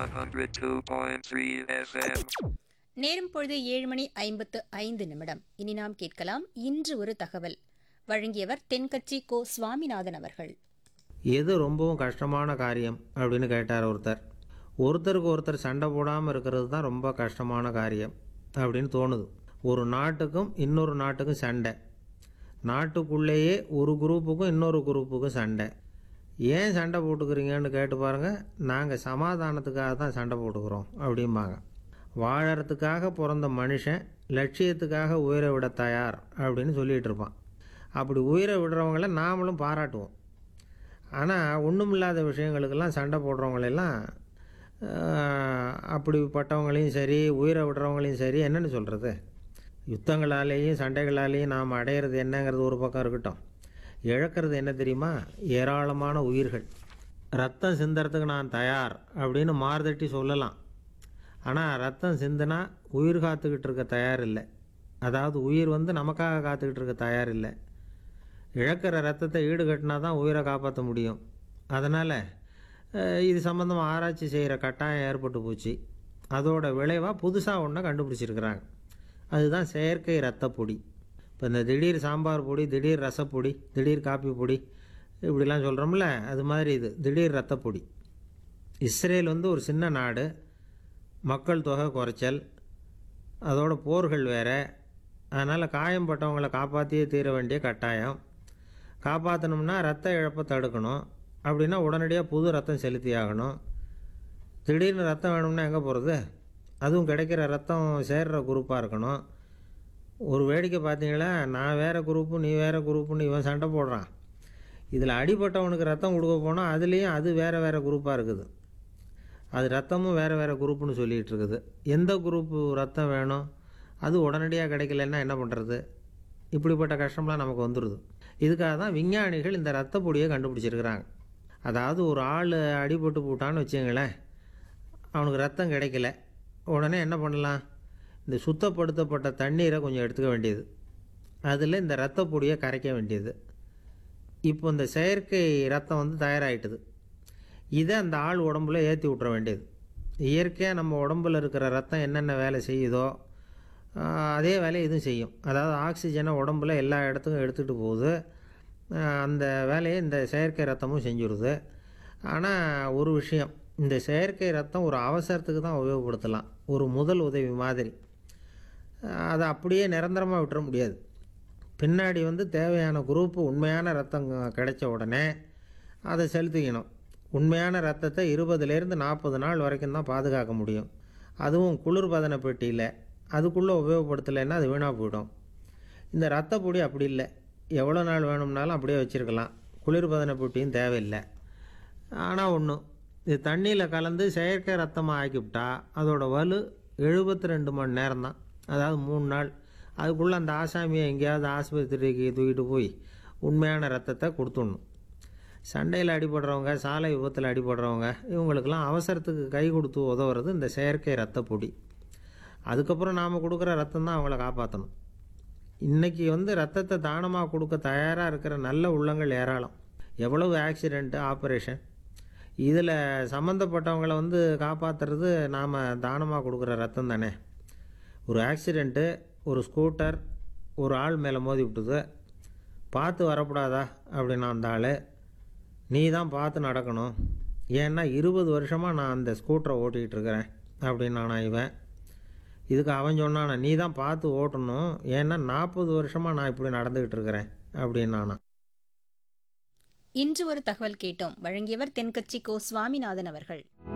102.3 FM. நேரம் பொழுது 7:55. இனி நாம் கேட்கலாம் இன்று ஒரு தகவல். வழங்கியவர் தென்கட்சி கோ சுவாமிநாதன் அவர்கள். எது ரொம்பவும் கஷ்டமான காரியம் அப்படின்னு கேட்டார் ஒருத்தர். ஒருத்தருக்கு ஒருத்தர் சண்டை போடாமல் இருக்கிறது தான் ரொம்ப கஷ்டமான காரியம் அப்படின்னு தோணுது. ஒரு நாட்டுக்கும் இன்னொரு நாட்டுக்கும் சண்டை, நாட்டுக்குள்ளேயே ஒரு குரூப்புக்கும் இன்னொரு குரூப்புக்கும் சண்டை. ஏன் சண்டை போட்டுக்கிறீங்கன்னு கேட்டு பாருங்கள். நாங்கள் சமாதானத்துக்காக தான் சண்டை போட்டுக்கிறோம் அப்படிம்பாங்க. வாழறதுக்காக பிறந்த மனுஷன் லட்சியத்துக்காக உயிரை விட தயார் அப்படின்னு சொல்லிகிட்டு இருப்பான். அப்படி உயிரை விடுறவங்கள நாமளும் பாராட்டுவோம். ஆனால் ஒன்றுமில்லாத விஷயங்களுக்கெல்லாம் சண்டை போடுறவங்களெல்லாம் அப்படிப்பட்டவங்களையும் சரி உயிரை விடுறவங்களையும் சரி என்னென்னு சொல்கிறது. யுத்தங்களாலேயும் சண்டைகளாலேயும் நாம் அடையிறது என்னங்கிறது ஒரு பக்கம் இருக்கட்டும், இழக்கிறது என்ன தெரியுமா? ஏராளமான உயிர்கள். ரத்தம் சிந்தறதுக்கு நான் தயார் அப்படின்னு மார்தட்டி சொல்லலாம். ஆனால் ரத்தம் சிந்தினா உயிர் காத்துக்கிட்டு இருக்க தயார் இல்லை. அதாவது உயிர் நமக்காக காத்துக்கிட்டு இருக்க தயார் இல்லை. இழக்கிற ரத்தத்தை ஈடுகட்டினா தான் உயிரை காப்பாற்ற முடியும். அதனால் இது சம்மந்தமாக ஆராய்ச்சி செய்கிற கட்டாயம் ஏற்பட்டு போச்சு. அதோட விளைவாக புதுசாக ஒன்றை கண்டுபிடிச்சிருக்கிறாங்க. அதுதான் செயற்கை ரத்த பொடி. இப்போ இந்த திடீர் சாம்பார் பொடி, திடீர் ரசப்பொடி, திடீர் காப்பி பொடி இப்படிலாம் சொல்கிறோம்ல, அது மாதிரி இது திடீர் ரத்த பொடி. இஸ்ரேல் ஒரு சின்ன நாடு, மக்கள் தொகை குறைச்சல், அதோட போர்கள் வேறு. அதனால் காயம்பட்டவங்களை காப்பாற்றியே தீர வேண்டிய கட்டாயம். காப்பாற்றணும்னா ரத்த இழப்பை தடுக்கணும். அப்படின்னா உடனடியாக புது ரத்தம் செலுத்தி ஆகணும். திடீர்னு ரத்தம் வேணும்னா எங்கே போகிறது? அதுவும் கிடைக்கிற ரத்தம் சேர்கிற குரூப்பாக இருக்கணும். ஒரு வேடிக்கை பார்த்தீங்களா, நான் வேறு குரூப்பு நீ வேறு குரூப்புன்னு இவன் சண்டை போடுறான். இதில் அடிபட்டவனுக்கு ரத்தம் கொடுக்க போனால் அதுலேயும் அது வேறு வேறு குரூப்பாக இருக்குது. அது ரத்தமும் வேறு வேறு குரூப்புன்னு சொல்லிகிட்டு இருக்குது. எந்த குரூப்பு ரத்தம் வேணும், அது உடனடியாக கிடைக்கலன்னா என்ன பண்ணுறது? இப்படிப்பட்ட கஷ்டம்லாம் நமக்கு வந்துடுது. இதுக்காக தான் விஞ்ஞானிகள் இந்த ரத்த பொடியை கண்டுபிடிச்சிருக்கிறாங்க. அதாவது ஒரு ஆள் அடிபட்டு போட்டான்னு வச்சுங்களேன், அவனுக்கு ரத்தம் கிடைக்கல. உடனே என்ன பண்ணலாம்? இந்த சுத்தப்படுத்தப்பட்ட தண்ணீரை கொஞ்சம் எடுத்துக்க வேண்டியது, அதில் இந்த ரத்த பொடியை கரைக்க வேண்டியது. இப்போ இந்த செயற்கை ரத்தம் தயாராகிட்டுது. இதை அந்த ஆள் உடம்புல ஏற்றி விட்டுற வேண்டியது. இயற்கையாக நம்ம உடம்பில் இருக்கிற ரத்தம் என்னென்ன வேலை செய்யுதோ அதே வேலையை இதுவும் செய்யும். அதாவது ஆக்சிஜனை உடம்புல எல்லா இடத்துக்கும் எடுத்துகிட்டு போகுது. அந்த வேலையை இந்த செயற்கை ரத்தமும் செஞ்சுருது. ஆனால் ஒரு விஷயம், இந்த செயற்கை ரத்தம் ஒரு அவசரத்துக்கு தான் உபயோகப்படுத்தலாம், ஒரு முதல் உதவி மாதிரி. அதை அப்படியே நிரந்தரமாக விட்டுற முடியாது. பின்னாடி தேவையான குரூப்பு உண்மையான ரத்தம் கிடைச்ச உடனே அதை செலுத்திக்கணும். உண்மையான ரத்தத்தை 20லேருந்து 40 நாள் வரைக்கும் தான் பாதுகாக்க முடியும். அதுவும் குளிர்பதன பெட்டியில். அதுக்குள்ளே உபயோகப்படுத்தலைன்னா அது வீணாக போயிடும். இந்த ரத்த பொடி அப்படி இல்லை, எவ்வளோ நாள் வேணும்னாலும் அப்படியே வச்சுருக்கலாம். குளிர்பதன பெட்டியும் தேவையில்லை. ஆனால் ஒன்று, இது தண்ணியில் கலந்து செயற்கை ரத்தமாக ஆக்கிவிட்டா அதோட வலு 72 மணி நேரம் தான். அதாவது 3 நாள். அதுக்குள்ளே அந்த ஆசாமியை எங்கேயாவது ஆஸ்பத்திரிக்கு தூக்கிட்டு போய் உண்மையான ரத்தத்தை கொடுத்துடணும். சண்டையில் அடிபடுறவங்க, சாலை விபத்தில் அடிபடுறவங்க, இவங்களுக்கெல்லாம் அவசரத்துக்கு கை கொடுத்து உதவுறது இந்த செயற்கை ரத்த பொடி. அதுக்கப்புறம் நாம் கொடுக்குற ரத்தம் தான் அவங்கள காப்பாற்றணும். இன்றைக்கி ரத்தத்தை தானமாக கொடுக்க தயாராக இருக்கிற நல்ல உள்ளங்கள் ஏராளம். எவ்வளவு ஆக்சிடெண்ட்டு, ஆப்ரேஷன், இதில் சம்மந்தப்பட்டவங்களை காப்பாற்றுறது நாம் தானமாக கொடுக்குற ரத்தம் தானே. ஒரு ஆக்சிடெண்ட்டு, ஒரு ஸ்கூட்டர் ஒரு ஆள் மேலே மோதி விட்டுது. பார்த்து வரக்கூடாதா அப்படின்னா அந்த ஆள், நீ தான் பார்த்து நடக்கணும், ஏன்னா 20 வருஷமாக நான் அந்த ஸ்கூட்டரை ஓட்டிகிட்டு இருக்கிறேன் அப்படின்னானா இவன். இதுக்கு அவன் சொன்னானா, நீ தான் பார்த்து ஓட்டணும், ஏன்னா 40 வருஷமாக நான் இப்படி நடந்துக்கிட்டு இருக்கிறேன் அப்படின்னானா. இன்று ஒரு தகவல் கேட்டோம். வழங்கியவர் தென்கட்சி கோ சுவாமிநாதன் அவர்கள்.